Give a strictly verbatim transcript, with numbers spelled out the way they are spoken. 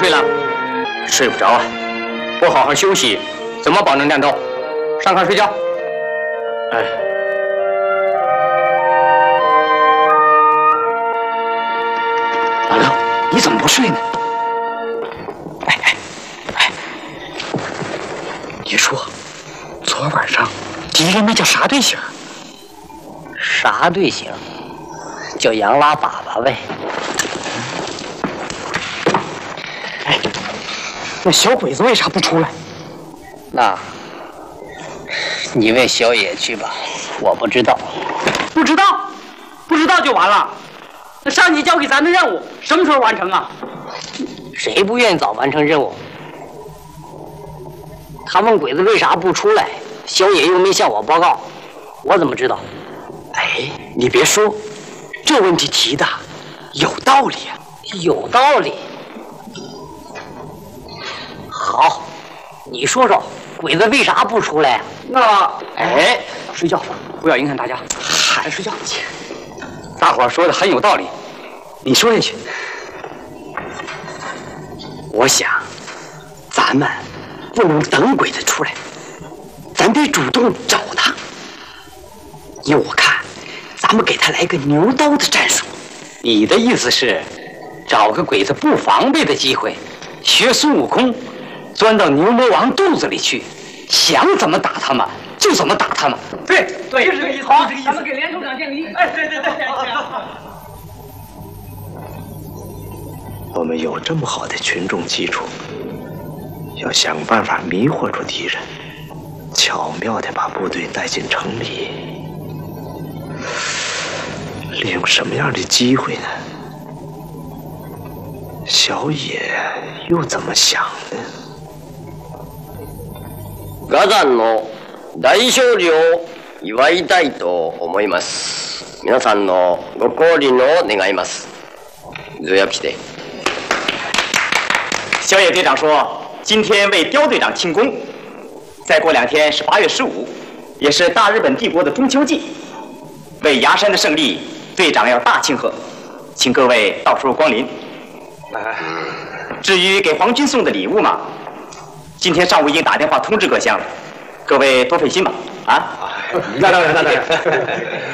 睡了？ 睡不着啊，不好好休息，怎么保证战斗？上炕睡觉。哎。 老刘，你怎么不睡呢？哎哎哎！你说，昨晚上敌人那叫啥队形？ 啥队形？叫洋拉粑粑呗。 哎，那小鬼子为啥不出来？ 那，你问小野去吧，我不知道。 不知道，不知道就完了。 那上级交给咱的任务什么时候完成啊？ 谁不愿意早完成任务？他们鬼子为啥不出来？小野又没向我报告，我怎么知道？ 哎，你别说，这问题提的有道理啊， 有道理。好，你说说，鬼子为啥不出来？ 那哎，睡觉，不要影响大家。还睡觉去。 大伙儿说的很有道理，你说下去。我想，咱们不能等鬼子出来，咱得主动找他。依我看，咱们给他来个牛刀的战术。你的意思是，找个鬼子不防备的机会，学孙悟空，钻到牛魔王肚子里去，想怎么打他们就怎么打他们。 对对，就是这个意思。好，咱们给连处长建个议。哎，对对对， 我们有这么好的群众基础，要想办法迷惑住敌人，巧妙地把部队带进城里。利用什么样的机会呢？小野又怎么想呢？ ガザンの大勝利を祝いたいと思います。皆さんのご降臨を願います。zoやきて。 小野队长说，今天为刁队长庆功。再过两天是八月十五，也是大日本帝国的中秋祭。为崖山的胜利，队长要大庆贺，请各位到时候光临。至于给皇军送的礼物嘛，今天上午已经打电话通知各乡了，各位多费心吧。啊， 那当然，那当然。